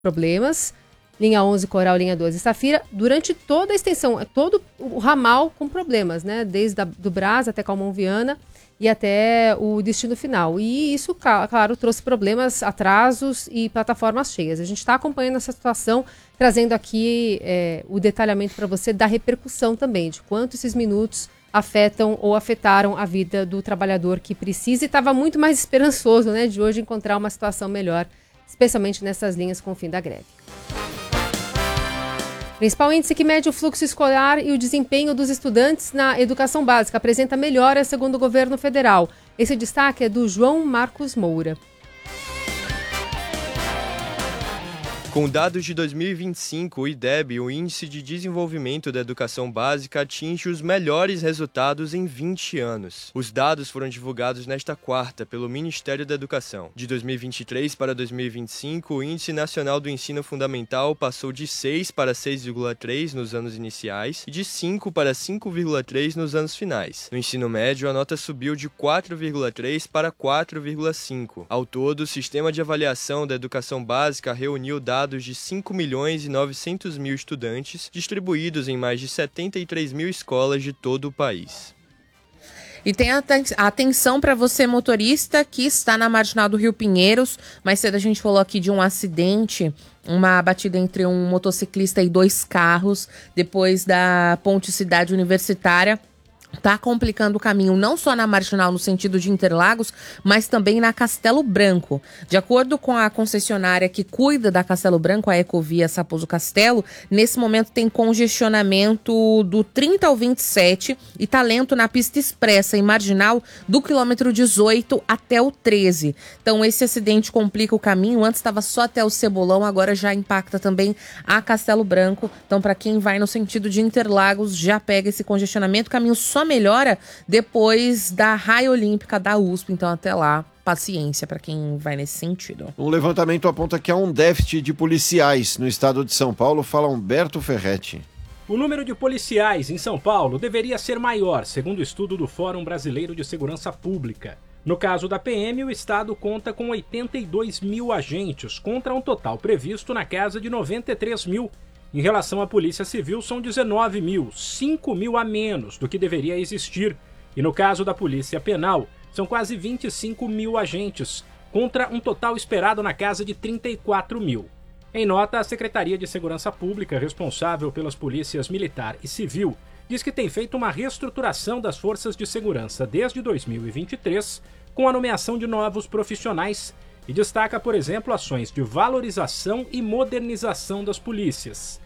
problemas, linha 11 Coral, linha 12 Safira, durante toda a extensão, todo o ramal com problemas, né? Desde do Brás até Calmon Viana e até o destino final. E isso, claro, trouxe problemas, atrasos e plataformas cheias. A gente está acompanhando essa situação, trazendo aqui o detalhamento para você da repercussão também, de quanto esses minutos afetam ou afetaram a vida do trabalhador que precisa e estava muito mais esperançoso, né, de hoje encontrar uma situação melhor, especialmente nessas linhas com o fim da greve. Principal índice que mede o fluxo escolar e o desempenho dos estudantes na educação básica apresenta melhora segundo o governo federal. Esse destaque é do João Marcos Moura. Com dados de 2025, o IDEB, o Índice de Desenvolvimento da Educação Básica, atinge os melhores resultados em 20 anos. Os dados foram divulgados nesta quarta pelo Ministério da Educação. De 2023 para 2025, o Índice Nacional do Ensino Fundamental passou de 6 para 6,3 nos anos iniciais e de 5 para 5,3 nos anos finais. No ensino médio, a nota subiu de 4,3 para 4,5. Ao todo, o Sistema de Avaliação da Educação Básica reuniu dados de 5.900.000 estudantes, distribuídos em mais de 73 mil escolas de todo o país. E tem atenção para você, motorista, que está na Marginal do Rio Pinheiros. Mais cedo a gente falou aqui de um acidente, uma batida entre um motociclista e 2 carros, depois da Ponte Cidade Universitária. Está complicando o caminho não só na Marginal no sentido de Interlagos, mas também na Castelo Branco. De acordo com a concessionária que cuida da Castelo Branco, a Ecovia Saposo Castelo, nesse momento tem congestionamento do 30 ao 27 e tá lento na pista expressa em Marginal do quilômetro 18 até o 13. Então esse acidente complica o caminho. Antes estava só até o Cebolão, agora já impacta também a Castelo Branco. Então para quem vai no sentido de Interlagos, já pega esse congestionamento. O caminho só melhora depois da raia olímpica da USP, então até lá, paciência para quem vai nesse sentido. Um levantamento aponta que há um déficit de policiais no estado de São Paulo, fala Humberto Ferretti. O número de policiais em São Paulo deveria ser maior, segundo o estudo do Fórum Brasileiro de Segurança Pública. No caso da PM, o estado conta com 82 mil agentes, contra um total previsto na casa de 93 mil. Em relação à Polícia Civil, são 19 mil, 5 mil a menos do que deveria existir. E no caso da Polícia Penal, são quase 25 mil agentes, contra um total esperado na casa de 34 mil. Em nota, a Secretaria de Segurança Pública, responsável pelas polícias Militar e Civil, diz que tem feito uma reestruturação das forças de segurança desde 2023, com a nomeação de novos profissionais, e destaca, por exemplo, ações de valorização e modernização das polícias.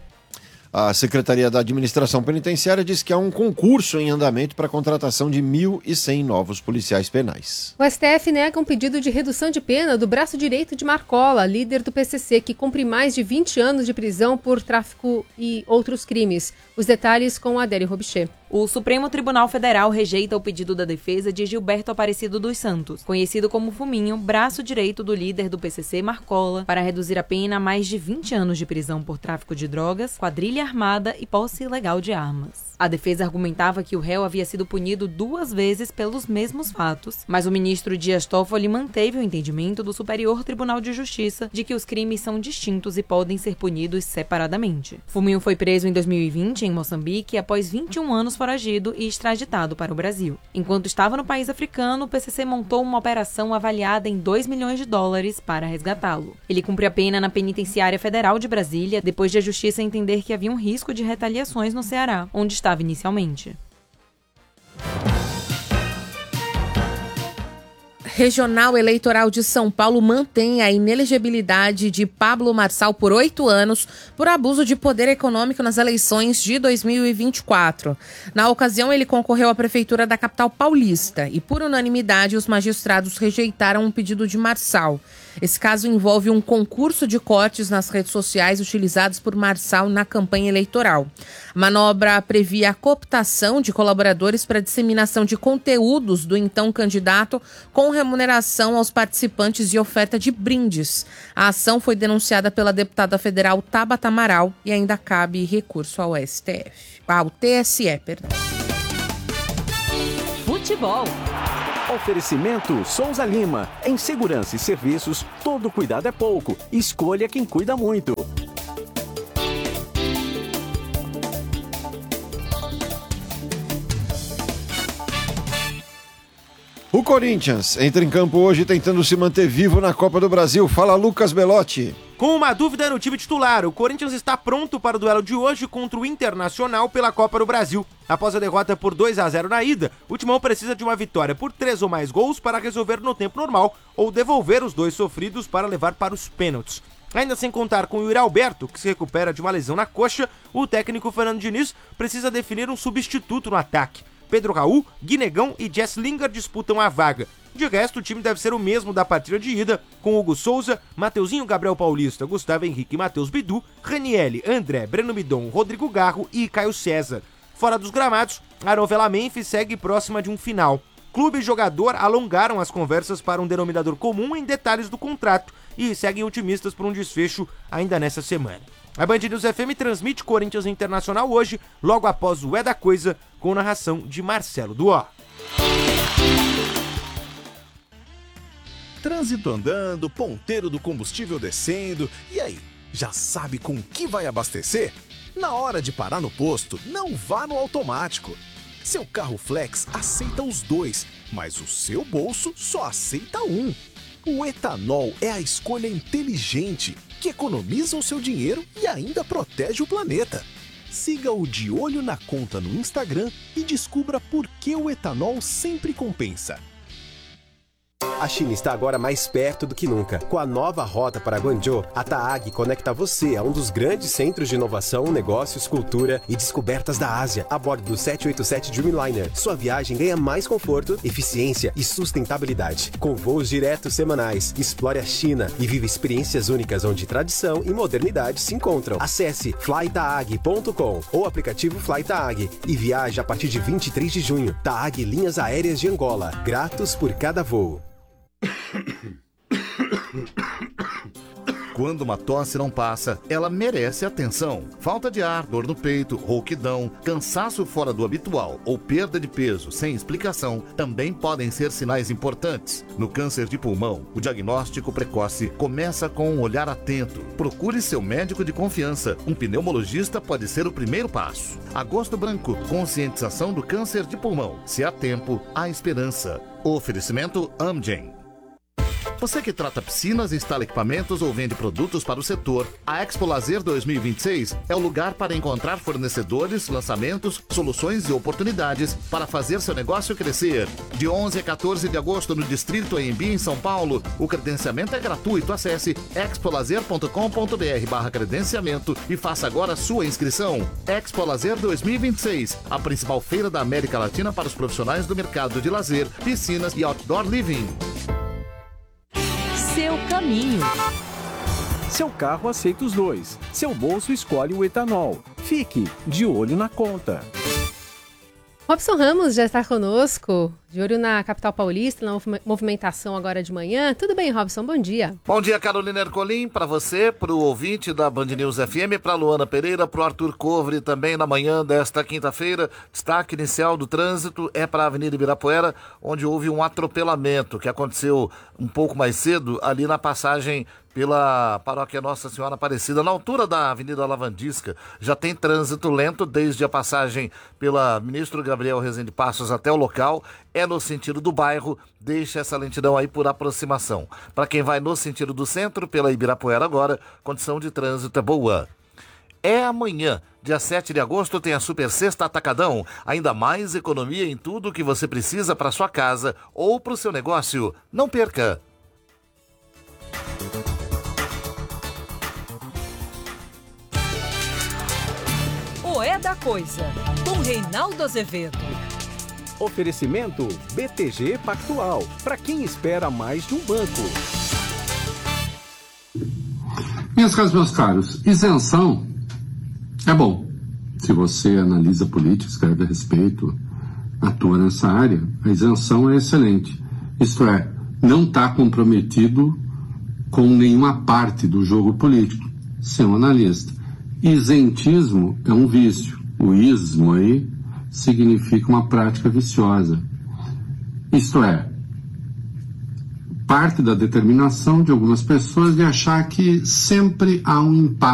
A Secretaria da Administração Penitenciária diz que há um concurso em andamento para a contratação de 1.100 novos policiais penais. O STF nega um pedido de redução de pena do braço direito de Marcola, líder do PCC, que cumpre mais de 20 anos de prisão por tráfico e outros crimes. Os detalhes com Adélio Robichê. O Supremo Tribunal Federal rejeita o pedido da defesa de Gilberto Aparecido dos Santos, conhecido como Fuminho, braço direito do líder do PCC, Marcola, para reduzir a pena a mais de 20 anos de prisão por tráfico de drogas, quadrilha armada e posse ilegal de armas. A defesa argumentava que o réu havia sido punido 2 vezes pelos mesmos fatos, mas o ministro Dias Toffoli manteve o entendimento do Superior Tribunal de Justiça de que os crimes são distintos e podem ser punidos separadamente. Fuminho foi preso em 2020 em Moçambique após 21 anos foragido e extraditado para o Brasil. Enquanto estava no país africano, o PCC montou uma operação avaliada em $2 milhões para resgatá-lo. Ele cumpre a pena na Penitenciária Federal de Brasília depois de a Justiça entender que havia um risco de retaliações no Ceará, onde estava inicialmente. Regional Eleitoral de São Paulo mantém a inelegibilidade de Pablo Marçal por 8 anos por abuso de poder econômico nas eleições de 2024. Na ocasião, ele concorreu à prefeitura da capital paulista e, por unanimidade, os magistrados rejeitaram um pedido de Marçal. Esse caso envolve um concurso de cortes nas redes sociais utilizados por Marçal na campanha eleitoral. A manobra previa a cooptação de colaboradores para disseminação de conteúdos do então candidato com remuneração aos participantes e oferta de brindes. A ação foi denunciada pela deputada federal Tabata Amaral e ainda cabe recurso ao TSE. Futebol. Oferecimento Souza Lima. Em segurança e serviços, todo cuidado é pouco. Escolha quem cuida muito. O Corinthians entra em campo hoje tentando se manter vivo na Copa do Brasil. Fala, Lucas Belotti. Com uma dúvida no time titular, o Corinthians está pronto para o duelo de hoje contra o Internacional pela Copa do Brasil. Após a derrota por 2-0 na ida, o Timão precisa de uma vitória por 3 ou mais gols para resolver no tempo normal ou devolver os 2 sofridos para levar para os pênaltis. Ainda sem contar com o Yuri Alberto, que se recupera de uma lesão na coxa, o técnico Fernando Diniz precisa definir um substituto no ataque. Pedro Raul, Guinegão e Jess Lingard disputam a vaga. De resto, o time deve ser o mesmo da partida de ida, com Hugo Souza, Mateuzinho Gabriel Paulista, Gustavo Henrique e Matheus Bidu, Ranielli, André, Breno Midon, Rodrigo Garro e Caio César. Fora dos gramados, a novela Memphis segue próxima de um final. Clube e jogador alongaram as conversas para um denominador comum em detalhes do contrato e seguem otimistas por um desfecho ainda nessa semana. A Band News FM transmite Corinthians Internacional hoje, logo após o É da Coisa, com narração de Marcelo Duó. Trânsito andando, ponteiro do combustível descendo, e aí, já sabe com que vai abastecer? Na hora de parar no posto, não vá no automático. Seu carro flex aceita os 2, mas o seu bolso só aceita um. O etanol é a escolha inteligente, que economiza o seu dinheiro e ainda protege o planeta. Siga o De Olho na Conta no Instagram e descubra por que o etanol sempre compensa. A China está agora mais perto do que nunca. Com a nova rota para Guangzhou, a TAAG conecta você a um dos grandes centros de inovação, negócios, cultura e descobertas da Ásia, a bordo do 787 Dreamliner. Sua viagem ganha mais conforto, eficiência e sustentabilidade. Com voos diretos semanais, explore a China e viva experiências únicas onde tradição e modernidade se encontram. Acesse flytaag.com ou aplicativo FlyTaag e viaje a partir de 23 de junho. TAAG Linhas Aéreas de Angola. Gratos por cada voo. Quando uma tosse não passa, ela merece atenção. Falta de ar, dor no peito, rouquidão, cansaço fora do habitual ou perda de peso sem explicação também podem ser sinais importantes. No câncer de pulmão, o diagnóstico precoce começa com um olhar atento. Procure seu médico de confiança. Um pneumologista pode ser o primeiro passo. Agosto Branco, conscientização do câncer de pulmão. Se há tempo, há esperança. Oferecimento Amgen. Você que trata piscinas, instala equipamentos ou vende produtos para o setor, a Expo Lazer 2026 é o lugar para encontrar fornecedores, lançamentos, soluções e oportunidades para fazer seu negócio crescer. De 11 a 14 de agosto no Distrito AMB em São Paulo, o credenciamento é gratuito. Acesse expolazer.com.br/credenciamento e faça agora a sua inscrição. Expo Lazer 2026, a principal feira da América Latina para os profissionais do mercado de lazer, piscinas e outdoor living. Seu caminho. Seu carro aceita os 2. Seu bolso escolhe o etanol. Fique de olho na conta. Robson Ramos já está conosco, de olho na capital paulista, na movimentação agora de manhã. Tudo bem, Robson? Bom dia. Bom dia, Carolina Ercolim, para você, para o ouvinte da Band News FM, para a Luana Pereira, para o Arthur Covre também na manhã desta quinta-feira. Destaque inicial do trânsito é para a Avenida Ibirapuera, onde houve um atropelamento que aconteceu um pouco mais cedo, ali na passagem pela Paróquia Nossa Senhora Aparecida, na altura da Avenida Lavandisca. Já tem trânsito lento desde a passagem pela Ministro Gabriel Rezende Passos até o local. É no sentido do bairro, deixa essa lentidão aí por aproximação. Para quem vai no sentido do centro, pela Ibirapuera agora, condição de trânsito é boa. É amanhã, dia 7 de agosto, tem a Super Sexta Atacadão. Ainda mais economia em tudo que você precisa para sua casa ou para o seu negócio. Não perca! O É da Coisa, com Reinaldo Azevedo. Oferecimento BTG Pactual, para quem espera mais de um banco. Minhas caras, meus caros, isenção é bom. Se você analisa política, escreve a respeito, atua nessa área, a isenção é excelente. Isto é, não está comprometido com nenhuma parte do jogo político, ser um analista. Isentismo é um vício. O ismo aí significa uma prática viciosa. Isto é, parte da determinação de algumas pessoas de achar que sempre há um impacto